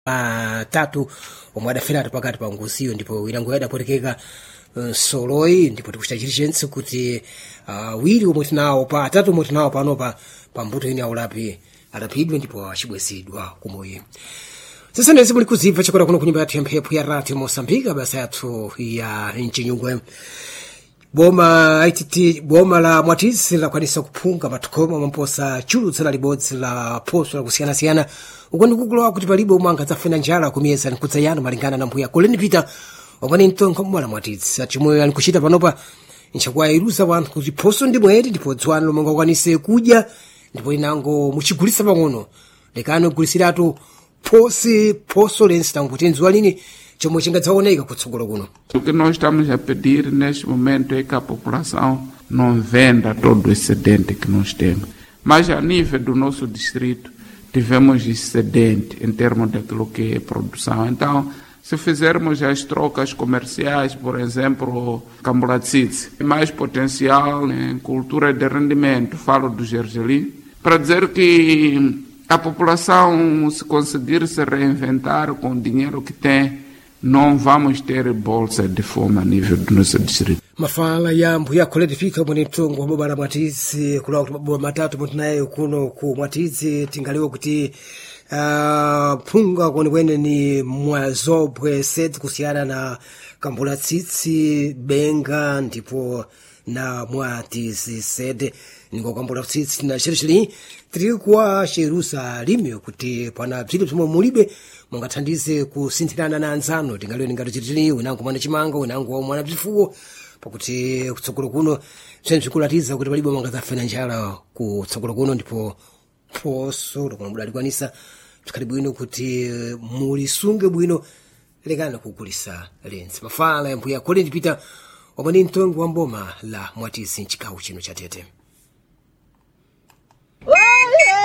atatu omwe adafera pakati pa ngoziyo ndipo wilango yadapotekeka soloi ndipo tikuchita chilichonse kuti wiri omwe tinawo pa atatu omwe tinawo panopa pa mbuto ine aulapi adapidwe ndipo achibwezedwa kumoyo. Sasa muli kuzimva chakora kuno kunyumba yathu yamphepo ya Radio Mosambika basa yathu ya Nchinyungwe. Boma ITT boma la Mwatisi lakwanisa kuphunga matukoma mamposa chulu tsala libodzi la poso la kusiyana-siyana ukoni kukulowa kuti palibe umanga zafena njala kumiyeza nikudzayana malingana na mbuya Koleni Peter omwe mtongo mwa la Mwatisi achimwe anikuchita panopa nchakuwa iruza wanthu kuti poso ndi mweti ndipo dzwano lomonga ukwanise kudya ndipo inango muchigulisa pang'ono lekano kugulisiratu poso lense tanguti nzuwa lini chomwe chingadzaoneka kutsogolo kuno. O que nós estamos a pedir neste momento é que a população não venda todo o excedente que nós temos. Mas a nível do nosso distrito tivemos excedente em termos daquilo que é produção. Então, se fizermos as trocas comerciais, por exemplo, Cambulatzice, mais potencial em cultura de rendimento, falo do gergelim, para dizer que a população, se conseguir se reinventar com o dinheiro que tem, não vamos ter bolsa de fome a nível do nosso distrito. Mafala ya mbuya Koleni Peter mwene mtongo boba la Mwatisi kulawa kuti maboba matatu mwetinayo kuno ku Mwatisi tingaliwa kuti phunga kwene ni mwazobwe seti kusiyana na Cambulatzice benga ndipo na Mwatisi sede niko Cambulatzice na chilichili tiri kwa Jerusalemu kuti pana bzili bzomwe mulibe mungathandize kusinthirana na anzano tingaliwe ningato chilichili winango mwana chimanga winango mwana bzifuwo pakuti kutsogolo kuno zvikulatiza kuti palibe mangazafena njala kutsogolo kuno ndipo poso lokona mudalikwanisa tikali bwino kuti mulisunge bwino lekana kugulisa lense. Mafala ya mbuya Koleni Peter omwe mtongo wa mboma la Mwatisi nchikawu chino cha Tete.